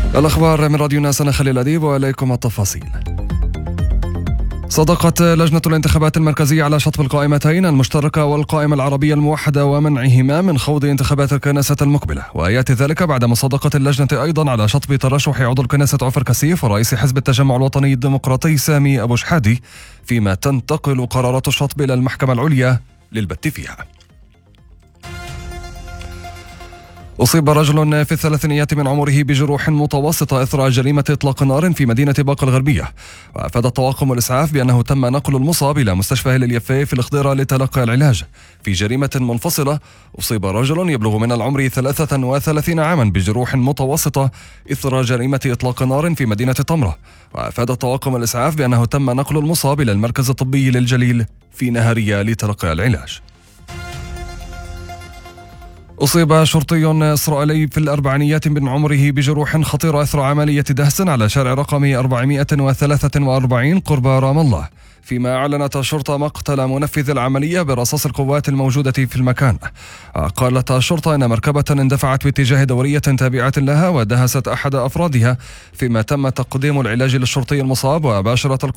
الأخبار من راديو ناس، أنا خليل أديب وإليكم التفاصيل. صدقت لجنة الانتخابات المركزية على شطب القائمتين المشتركة والقائمة العربية الموحدة ومنعهما من خوض انتخابات الكنيسة المقبلة، ويأتي ذلك بعد مصادقة اللجنة أيضا على شطب ترشح عضو الكنيسة عفر كسيف ورئيس حزب التجمع الوطني الديمقراطي سامي أبو شحادي، فيما تنتقل قرارات الشطب إلى المحكمة العليا للبت فيها. أصيب رجل في الثلاثينيات من عمره بجروح متوسطة إثر جريمة إطلاق نار في مدينة باقة الغربية، وأفاد الطواقم والإسعاف بأنه تم نقل المصاب إلى مستشفى هلال يافا في الخضيرة لتلقي العلاج. في جريمة منفصلة أصيب رجل يبلغ من العمر 33 عاما بجروح متوسطة إثر جريمة إطلاق نار في مدينة طمرة، وأفاد الطواقم والإسعاف بأنه تم نقل المصاب إلى المركز الطبي للجليل في نهارية لتلقي العلاج. أصيب شرطي إسرائيلي في الأربعينيات من عمره بجروح خطيرة إثر عملية دهس على شارع رقم 443 قرب رام الله، فيما أعلنت الشرطة مقتل منفذ العملية برصاص القوات الموجودة في المكان. قالت الشرطة أن مركبة اندفعت باتجاه دورية تابعة لها ودهست أحد أفرادها، فيما تم تقديم العلاج للشرطي المصاب وباشرت